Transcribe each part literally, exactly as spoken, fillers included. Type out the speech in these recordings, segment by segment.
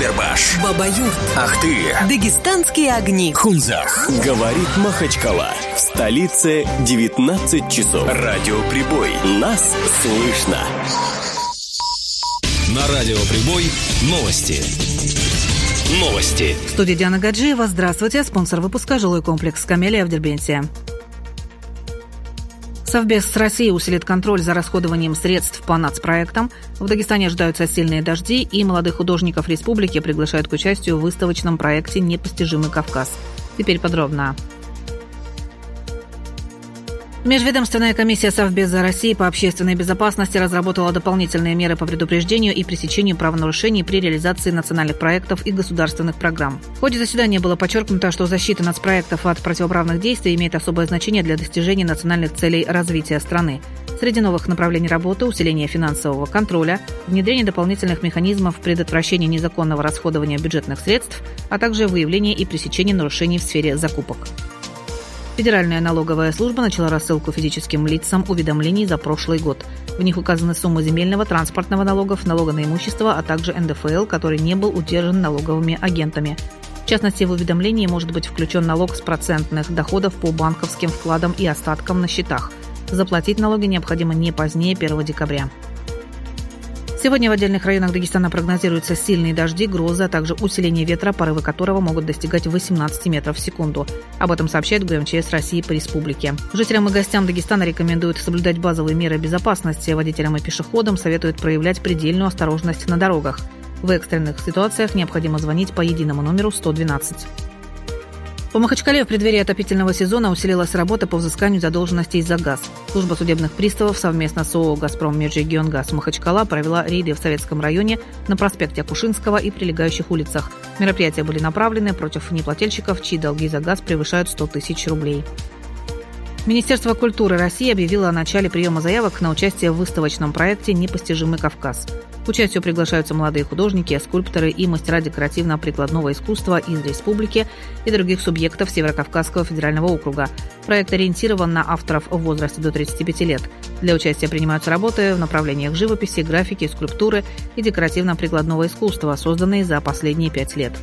Балдербаш, Бабаюрт, Ахты, Дагестанские огни, Хунзах. Говорит Махачкала. В столице девятнадцать часов. Радиоприбой. Нас слышно. На Радиоприбой новости. Новости. В студии Диана Гаджиева. Здравствуйте. Спонсор выпуска жилой комплекс «Камелия» в Дербенте. Совбез с Россией усилит контроль за расходованием средств по нацпроектам. В Дагестане ожидаются сильные дожди, и молодых художников республики приглашают к участию в выставочном проекте «Непостижимый Кавказ». Теперь подробно. Межведомственная комиссия Совбеза России по общественной безопасности разработала дополнительные меры по предупреждению и пресечению правонарушений при реализации национальных проектов и государственных программ. В ходе заседания было подчеркнуто, что защита нацпроектов от противоправных действий имеет особое значение для достижения национальных целей развития страны. Среди новых направлений работы – усиление финансового контроля, внедрение дополнительных механизмов предотвращения незаконного расходования бюджетных средств, а также выявление и пресечение нарушений в сфере закупок. Федеральная налоговая служба начала рассылку физическим лицам уведомлений за прошлый год. В них указаны суммы земельного, транспортного налогов, налога на имущество, а также эн дэ эф эл, который не был удержан налоговыми агентами. В частности, в уведомлении может быть включен налог с процентных доходов по банковским вкладам и остаткам на счетах. Заплатить налоги необходимо не позднее первого декабря. Сегодня в отдельных районах Дагестана прогнозируются сильные дожди, грозы, а также усиление ветра, порывы которого могут достигать восемнадцать метров в секунду. Об этом сообщает гэ эм че эс России по республике. Жителям и гостям Дагестана рекомендуют соблюдать базовые меры безопасности. Водителям и пешеходам советуют проявлять предельную осторожность на дорогах. В экстренных ситуациях необходимо звонить по единому номеру сто двенадцать. По Махачкале в преддверии отопительного сезона усилилась работа по взысканию задолженностей за газ. Служба судебных приставов совместно с ООО «Газпром Межрегионгаз» Махачкала провела рейды в Советском районе на проспекте Акушинского и прилегающих улицах. Мероприятия были направлены против неплательщиков, чьи долги за газ превышают сто тысяч рублей. Министерство культуры России объявило о начале приема заявок на участие в выставочном проекте «Непостижимый Кавказ». К участию приглашаются молодые художники, скульпторы и мастера декоративно-прикладного искусства из республики и других субъектов Северокавказского федерального округа. Проект ориентирован на авторов в возрасте до тридцати пяти лет. Для участия принимаются работы в направлениях живописи, графики, скульптуры и декоративно-прикладного искусства, созданные за последние пять лет.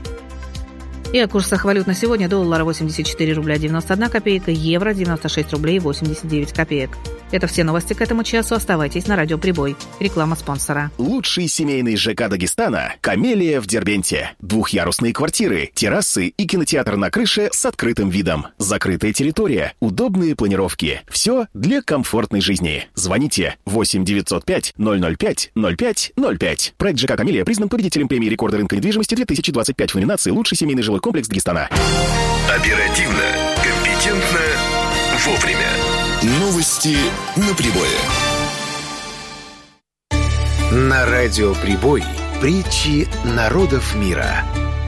И о курсах валют на сегодня: доллар восемьдесят четыре рубля девяносто одна копейка, евро девяносто шесть рублей восемьдесят девять копеек. Это все новости к этому часу. Оставайтесь на Радиоприбой. Реклама спонсора. Лучший семейный ЖК Дагестана – «Камелия» в Дербенте. Двухъярусные квартиры, террасы и кинотеатр на крыше с открытым видом. Закрытая территория, удобные планировки. Все для комфортной жизни. Звоните восемь девятьсот пять ноль ноль пять ноль пять ноль пять. Проект ЖК «Камелия» признан победителем премии рекорда рынка недвижимости две тысячи двадцать пять в номинации «Лучший семейный жилой комплекс Дагестана». Оперативно, компетентно, вовремя. Новости на прибое. На Радиоприбой притчи народов мира.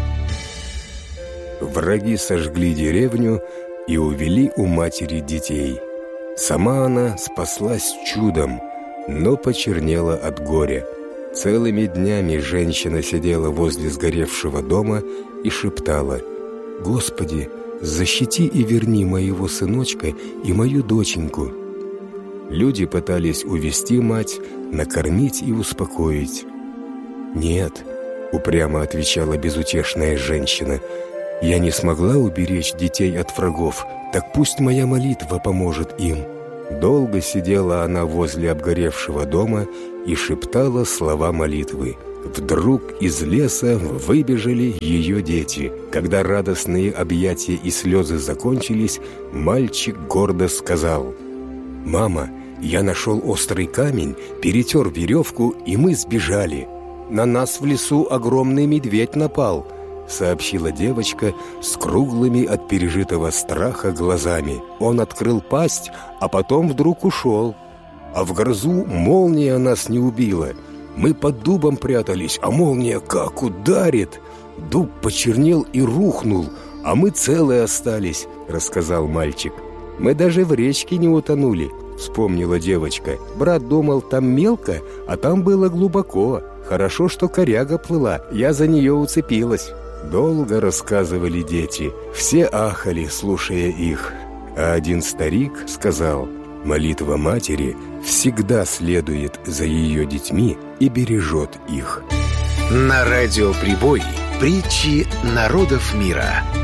Враги сожгли деревню и увели у матери детей. Сама она спаслась чудом, но почернела от горя. Целыми днями женщина сидела возле сгоревшего дома и шептала: «Господи, защити и верни моего сыночка и мою доченьку». Люди пытались увести мать, накормить и успокоить. «Нет», — упрямо отвечала безутешная женщина, — «я не смогла уберечь детей от врагов, так пусть моя молитва поможет им». Долго сидела она возле обгоревшего дома и шептала слова молитвы. Вдруг из леса выбежали ее дети. Когда радостные объятия и слезы закончились, мальчик гордо сказал: «Мама, я нашел острый камень, перетер веревку, и мы сбежали. На нас в лесу огромный медведь напал», — сообщила девочка с круглыми от пережитого страха глазами. «Он открыл пасть, а потом вдруг ушел. А в грозу молния нас не убила. Мы под дубом прятались, а молния как ударит! Дуб почернел и рухнул, а мы целые остались», — рассказал мальчик. «Мы даже в речке не утонули», — вспомнила девочка. «Брат думал, там мелко, а там было глубоко. Хорошо, что коряга плыла, я за нее уцепилась». Долго рассказывали дети, все ахали, слушая их. А один старик сказал: «Молитва матери всегда следует за ее детьми и бережет их». На Радиоприбой Притчи народов мира.